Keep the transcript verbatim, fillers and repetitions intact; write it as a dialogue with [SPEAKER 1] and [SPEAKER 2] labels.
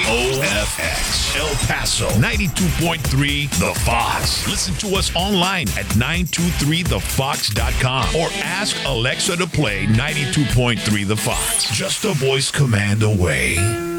[SPEAKER 1] O F X, El Paso, ninety-two point three The Fox. Listen to us online at nine two three the fox dot com or ask Alexa to play ninety-two point three The Fox. Just a voice command away.